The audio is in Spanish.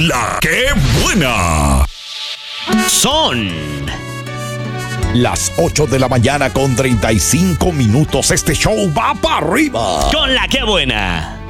La que buena. Son las 8 de la mañana con 35 minutos. Este show va para arriba. con La que buena.